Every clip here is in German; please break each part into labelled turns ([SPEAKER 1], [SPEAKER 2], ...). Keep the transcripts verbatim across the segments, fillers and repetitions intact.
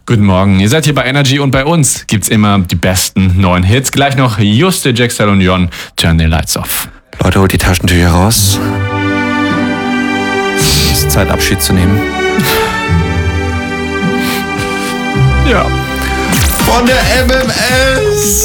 [SPEAKER 1] Guten Morgen, ihr seid hier bei Energy und bei uns gibt's immer die besten neuen Hits. Gleich noch Juste, Jaxel und Jon, Turn the Lights Off.
[SPEAKER 2] Leute, holt die Taschentücher raus. Es ist Zeit, Abschied zu nehmen.
[SPEAKER 1] Ja.
[SPEAKER 2] Von der M M S.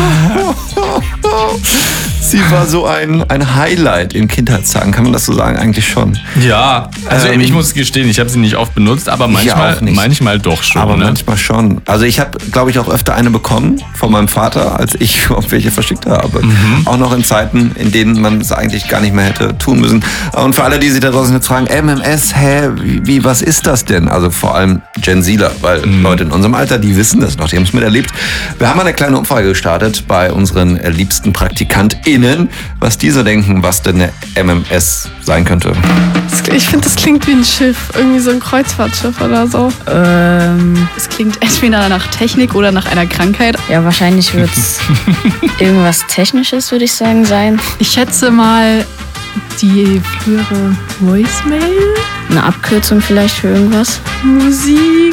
[SPEAKER 2] Sie war so ein, ein Highlight in Kindheitstagen, kann man das so sagen? Eigentlich schon.
[SPEAKER 1] Ja, also
[SPEAKER 2] Ähm,
[SPEAKER 1] ich muss gestehen, ich habe sie nicht oft benutzt, aber
[SPEAKER 2] Ich
[SPEAKER 1] manchmal,
[SPEAKER 2] auch nicht.
[SPEAKER 1] manchmal doch schon.
[SPEAKER 2] Aber
[SPEAKER 1] ne?
[SPEAKER 2] manchmal schon. Also ich habe, glaube ich, auch öfter eine bekommen von meinem Vater, als ich überhaupt welche verschickt habe.
[SPEAKER 1] Mhm.
[SPEAKER 2] Auch noch in Zeiten, in denen man es eigentlich gar nicht mehr hätte tun müssen. Und für alle, die sich da draußen jetzt fragen, M M S, hä, wie, wie was ist das denn? Also vor allem Gen Zler, weil
[SPEAKER 1] Mhm.
[SPEAKER 2] Leute in unserem Alter, die wissen das noch, die haben es miterlebt. Wir haben eine kleine Umfrage gestartet bei unseren äh, liebsten PraktikantInnen, was die so denken, was denn eine M M S sein könnte.
[SPEAKER 3] Ich finde, das klingt wie ein Schiff, irgendwie so ein Kreuzfahrtschiff oder so.
[SPEAKER 4] Ähm, es klingt entweder nach Technik oder nach einer Krankheit.
[SPEAKER 5] Ja, wahrscheinlich wird es irgendwas Technisches, würde ich sagen, sein.
[SPEAKER 6] Ich schätze mal die frühere Voicemail,
[SPEAKER 5] Eine Abkürzung vielleicht für irgendwas.
[SPEAKER 3] Musik,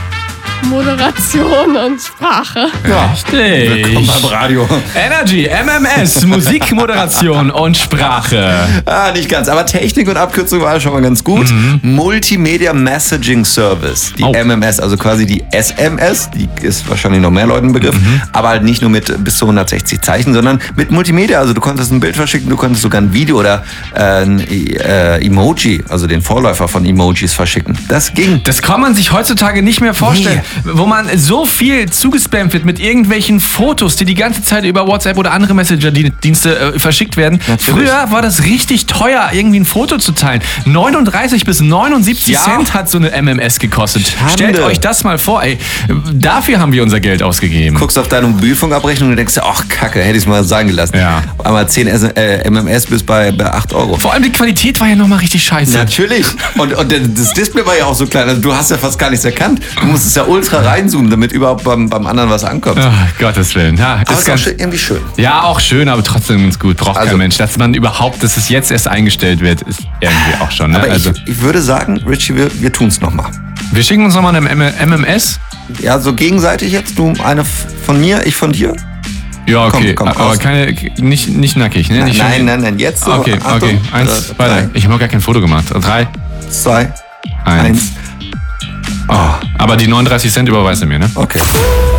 [SPEAKER 3] Moderation und Sprache.
[SPEAKER 2] Ja,
[SPEAKER 1] Richtig.
[SPEAKER 2] willkommen beim Radio.
[SPEAKER 1] Energy, M M S, Musik, Moderation und Sprache.
[SPEAKER 2] Ah, nicht ganz, aber Technik und Abkürzung war schon mal ganz gut. Multimedia Messaging Service, die
[SPEAKER 1] Oh.
[SPEAKER 2] M M S, also quasi die S M S, die ist wahrscheinlich noch mehr Leuten ein Begriff, aber halt nicht nur mit bis zu hundertsechzig Zeichen, sondern mit Multimedia, also du konntest ein Bild verschicken, du konntest sogar ein Video oder äh, ein äh, Emoji, also den Vorläufer von Emojis verschicken. Das ging.
[SPEAKER 1] Das kann man sich heutzutage nicht mehr vorstellen, wo man so viel zugespammt wird mit irgendwelchen Fotos, die die ganze Zeit über WhatsApp oder andere Messenger-Dienste äh, verschickt werden.
[SPEAKER 2] Natürlich.
[SPEAKER 1] Früher war das richtig teuer, irgendwie ein Foto zu teilen. neununddreißig bis neunundsiebzig
[SPEAKER 2] Ja.
[SPEAKER 1] Cent hat so eine M M S gekostet.
[SPEAKER 2] Schande.
[SPEAKER 1] Stellt euch das mal vor, ey. Dafür haben wir unser Geld ausgegeben.
[SPEAKER 2] Guckst auf deine Mobilfunkabrechnung und denkst dir, ach Kacke, hätte ich es mal sagen gelassen.
[SPEAKER 1] Ja.
[SPEAKER 2] Einmal zehn S- äh, M M S bis bei, bei acht Euro.
[SPEAKER 1] Vor allem die Qualität war ja nochmal richtig scheiße.
[SPEAKER 2] Natürlich. Und, und das Display war ja auch so klein. Also du hast ja fast gar nichts erkannt. Du musstest ja ultra reinzoomen, damit überhaupt beim, beim anderen was ankommt.
[SPEAKER 1] Ach, Gottes Willen. Ja,
[SPEAKER 2] Aber
[SPEAKER 1] das
[SPEAKER 2] ist auch
[SPEAKER 1] ganz,
[SPEAKER 2] schön, irgendwie schön.
[SPEAKER 1] ja, auch schön, aber trotzdem ganz gut. Braucht
[SPEAKER 2] Also-
[SPEAKER 1] kein Mensch. Dass man überhaupt, dass es jetzt erst eingestellt wird, ist irgendwie auch schon. Ne?
[SPEAKER 2] Aber
[SPEAKER 1] Also,
[SPEAKER 2] ich, ich würde sagen, Richie, wir, wir tun es nochmal.
[SPEAKER 1] wir schicken uns nochmal eine M M S.
[SPEAKER 2] Ja, so gegenseitig jetzt. Du eine f- von mir, ich von dir.
[SPEAKER 1] Ja, okay.
[SPEAKER 2] Komm, komm,
[SPEAKER 1] aber
[SPEAKER 2] raus.
[SPEAKER 1] keine, nicht, nicht nackig, ne?
[SPEAKER 2] Nein,
[SPEAKER 1] nicht
[SPEAKER 2] nein,
[SPEAKER 1] schon-
[SPEAKER 2] nein, nein, jetzt so.
[SPEAKER 1] Okay,
[SPEAKER 2] Achtung.
[SPEAKER 1] okay. Eins,
[SPEAKER 2] Äh,
[SPEAKER 1] zwei, drei. Ich habe noch gar kein Foto gemacht. Drei,
[SPEAKER 2] Zwei,
[SPEAKER 1] eins.
[SPEAKER 2] eins.
[SPEAKER 1] Oh, aber die neununddreißig Cent überweist du mir, ne?
[SPEAKER 2] Okay.